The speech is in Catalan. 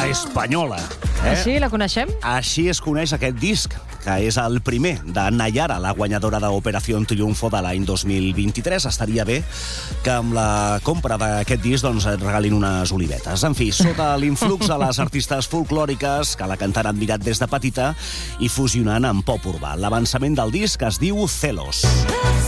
espanyola. Així la coneixem? Així es coneix aquest disc, que és el primer de Nayara, la guanyadora d'Operació Triunfo de l'any 2023. Estaria bé que amb la compra d'aquest disc et regalin unes olivetes. En fi, sota l'influx de les artistes folclòriques que la cantant ha admirat des de petita i fusionant amb pop urbà. L'avançament del disc es diu Celos.